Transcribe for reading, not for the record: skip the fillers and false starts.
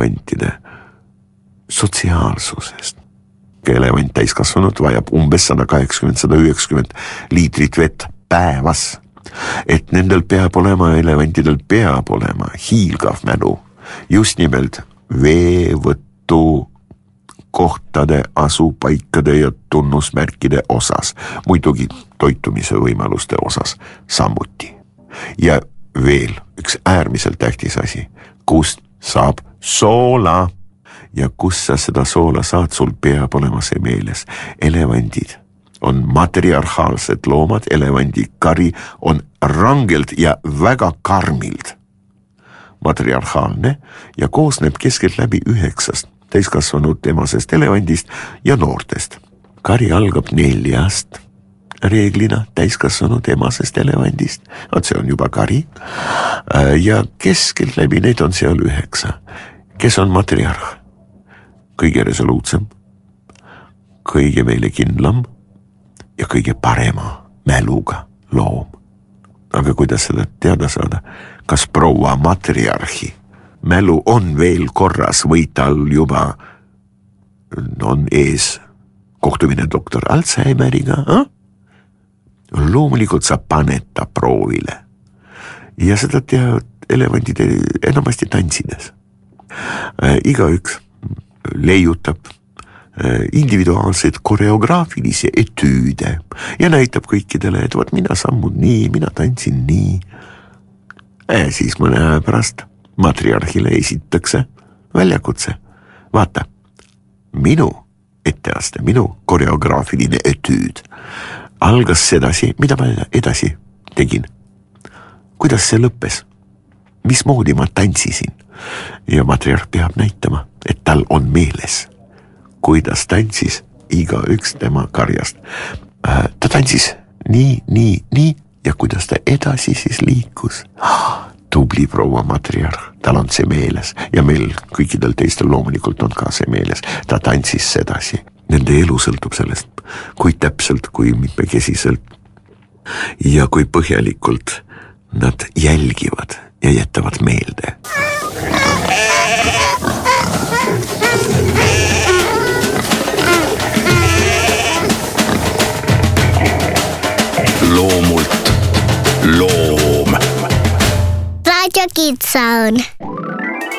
elevantide sotsiaalsusest. Elevant täiskasvanud vajab umbes 180-190 liitrit vett päevas. Et nendel elevantidel peab olema hiilgav mälu just nimelt veevõttu kohtade, asupaikade ja tunnusmärkide osas, muidugi toitumise võimaluste osas samuti. Ja veel üks äärmiselt tähtis asi, kust saab soola ja kus sa seda soola saad, sul peab olema see meeles. Elevandid on matriarhaalsed loomad, elevandi kari on rangelt ja väga karmild matriarhaalne ja koosneb keskeltläbi 9 täiskasvanud emasest elevandist ja noortest. Kari algab 4 reeglina täiskasvanud emasest elevandist, see on juba kari, ja keskeltläbi neid on seal 9. Kes on matriarh? Kõige resoluutsem, kõige meile kindlam ja kõige parema mäluga loom. Aga kuidas seda teada saada? Kas proua matriarhi mälu on veel korras või tal juba on ees kohtumine doktor Alzheimeriga? Loomulikult sa paned ta proovile. Ja seda teavad elevandid enamasti tantsides. Igaüks leiutab individuaalseid koreograafilisi etüüde ja näitab kõikidele, et mina sammun nii, mina tantsin nii. Siis mõne aja pärast matriarhile esitakse väljakutse. Vaata, minu etteaste, minu koreograafiline etüüd algas sedasi, mida ma edasi tegin. Kuidas see lõppes? Mismoodi ma tantsisin? Ja matriarh peab näitama, et tal on meeles, kuidas tantsis iga üks tema karjast. Ta tantsis nii ja kuidas ta edasi siis liikus. Tubli proua matriarh, tal on see meeles ja meil kõikidel teistel loomulikult on ka see meeles. Ta tantsis sedasi. Nende elu sõltub sellest, kui täpselt, kui mitmekesiselt ja kui põhjalikult nad jälgivad ja jätavad meelde. Loomult loom. Radio Kids Zone.